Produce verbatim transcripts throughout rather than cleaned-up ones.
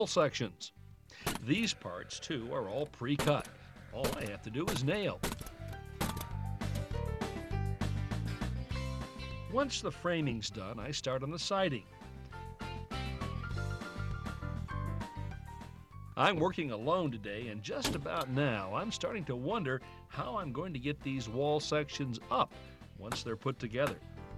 sections. These parts, too, are all pre-cut. All I have to do is nail. Once the framing's done, I start on the siding. I'm working alone today, and just about now I'm starting to wonder how I'm going to get these wall sections up once they're put together.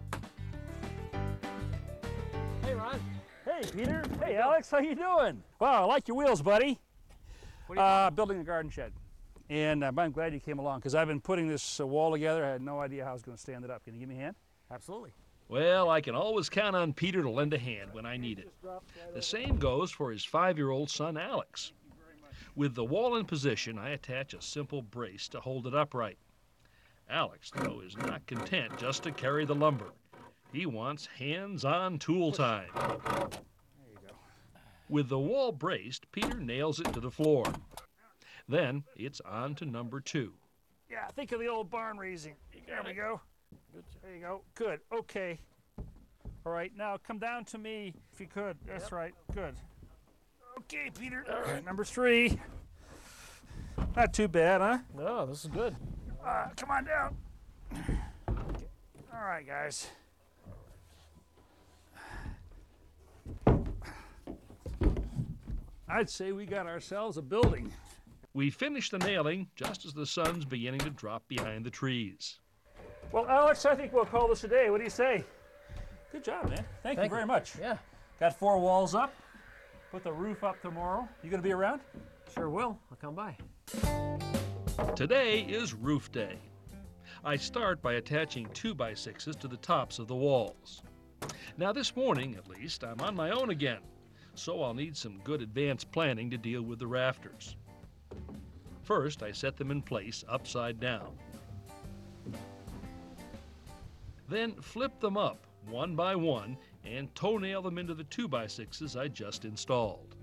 Hey, Ron. Hey, Peter. Hey, Alex. How you doing? Wow, I like your wheels, buddy. What are you Uh, building a garden shed. And uh, I'm glad you came along because I've been putting this uh, wall together. I had no idea how I was going to stand it up. Can you give me a hand? Absolutely. Well, I can always count on Peter to lend a hand when I need it. The same goes for his five-year-old son, Alex. With the wall in position, I attach a simple brace to hold it upright. Alex, though, is not content just to carry the lumber. He wants hands-on tool time. There you go. With the wall braced, Peter nails it to the floor. Then it's on to number two. Yeah, think of the old barn raising. There we go. Good job. There you go. Good. Okay. All right. Now come down to me if you could. That's Yep. right. Good. Okay, Peter. All right, number three. Not too bad, huh? No, this is good. Uh, come on down. Okay. All right, guys. I'd say we got ourselves a building. We finish the nailing just as the sun's beginning to drop behind the trees. Well, Alex, I think we'll call this a day. What do you say? Good job, man. Thank, Thank you you. very much. Yeah, Got four walls up. Put the roof up tomorrow. You gonna be around? sure will. I'll come by. Today is roof day. I start by attaching two by sixes to the tops of the walls. Now this morning, at least, I'm on my own again, so I'll need some good advanced planning to deal with the rafters. First, I set them in place upside down. Then flip them up one by one and toe nail them into the two by sixes I just installed.